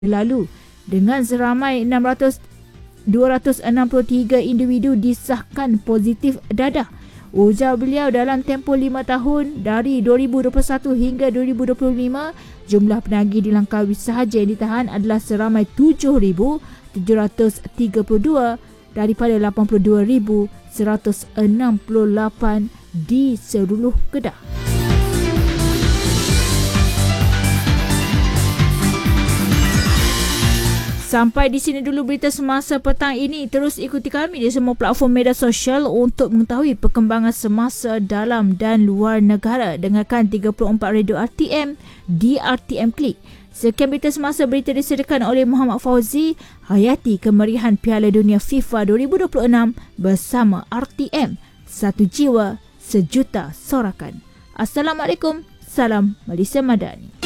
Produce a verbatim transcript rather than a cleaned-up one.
lalu dengan seramai enam ratus dua ratus enam puluh tiga individu disahkan positif dadah. Ujar beliau dalam tempoh lima tahun dari dua ribu dua puluh satu hingga dua ribu dua puluh lima, jumlah penagih di Langkawi sahaja yang ditahan adalah seramai tujuh ribu tujuh ratus tiga puluh dua daripada lapan puluh dua ribu seratus enam puluh lapan di seluruh Kedah. Sampai di sini dulu berita semasa petang ini. Terus ikuti kami di semua platform media sosial untuk mengetahui perkembangan semasa dalam dan luar negara. Dengarkan tiga puluh empat Radio R T M di R T M Klik. Sekian berita semasa, berita disediakan oleh Muhammad Fauzi. Hayati kemeriahan Piala Dunia FIFA dua ribu dua puluh enam bersama R T M. Satu jiwa, sejuta sorakan. Assalamualaikum. Salam Malaysia Madani.